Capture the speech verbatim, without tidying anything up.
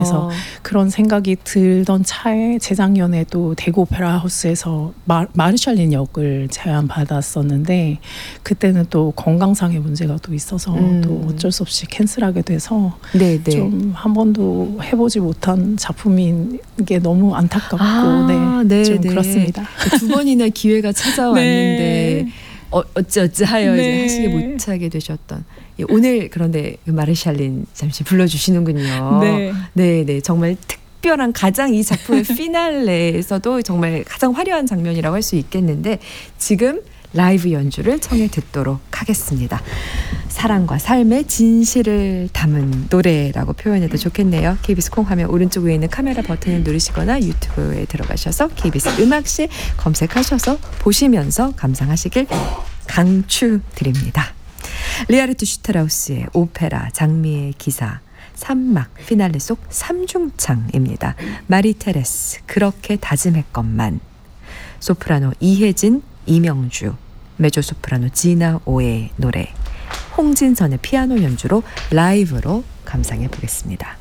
그래서 어. 그런 생각이 들던 차에 재작년에도 대구 오페라 하우스에서 마, 마르샬린 역을 제안받았었는데 그때는 또 건강상의 문제가 또 있어서 음. 또 어쩔 수 없이 캔슬하게 돼서 네, 네. 좀 한 번도 해보지 못한 작품인 게 너무 안타깝고 아, 네, 네, 좀 네. 그렇습니다. 두 번이나 기회가 찾아왔는데 네. 어, 어찌어찌하여 이제 네. 하시게 못하게 되셨던. 예, 오늘 그런데 그 마르샬린 잠시 불러주시는군요. 네. 네, 네. 정말 특별한 가장 이 작품의 피날레에서도 정말 가장 화려한 장면이라고 할 수 있겠는데 지금 라이브 연주를 청해 듣도록 하겠습니다. 사랑과 삶의 진실을 담은 노래라고 표현해도 좋겠네요. 케이비에스 콩 화면 오른쪽 위에 있는 카메라 버튼을 누르시거나 유튜브에 들어가셔서 케이비에스 음악실 검색하셔서 보시면서 감상하시길 강추드립니다. 리하르트 슈트라우스의 오페라 장미의 기사 삼 막 피날레 속 삼중창입니다. 마리 테레스 그렇게 다짐했건만, 소프라노 이혜진, 이명주, 메조소프라노 지나오의 노래, 홍진선의 피아노 연주로 라이브로 감상해 보겠습니다.